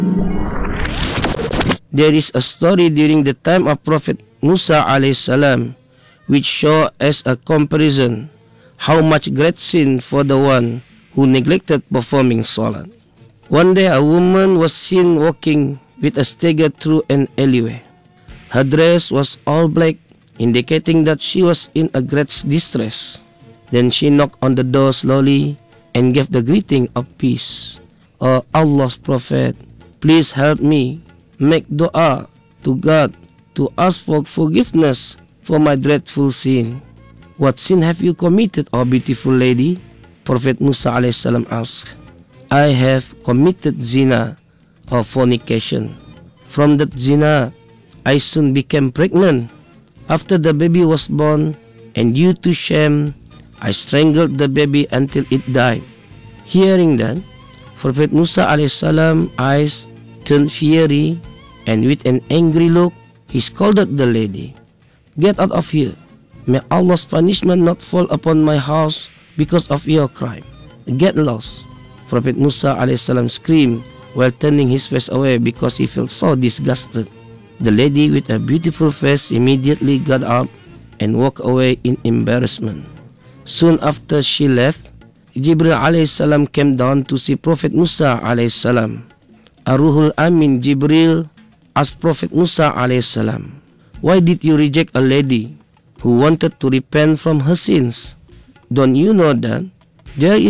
There is a story during the time of Prophet Musa alayhi salam which show as a comparison how much great sin for the one who neglected performing salat. One day a woman was seen walking with a stagger through an alleyway. Her dress was all black, indicating that she was in a great distress. Then she knocked on the door slowly and gave the greeting of peace. "O Allah's Prophet, please help me. Make dua to God to ask for forgiveness for my dreadful sin." "What sin have you committed, O beautiful lady?" Prophet Musa alayhi salam asked. "I have committed zina or fornication. From that zina, I soon became pregnant. After the baby was born, and due to shame, I strangled the baby until it died." Hearing that, Prophet Musa alayhi salam eyes turned fiery, and with an angry look, he scolded the lady. "Get out of here. May Allah's punishment not fall upon my house because of your crime. Get lost." Prophet Musa alayhi salam screamed while turning his face away because he felt so disgusted. The lady with a beautiful face immediately got up and walked away in embarrassment. Soon after she left, Jibril alayhi salam came down to see Prophet Musa alayhi salam. Ar-Ruhul Amin Jibril asked Prophet Musa alayhi salam, "Why did you reject a lady who wanted to repent from her sins? Don't you know that there is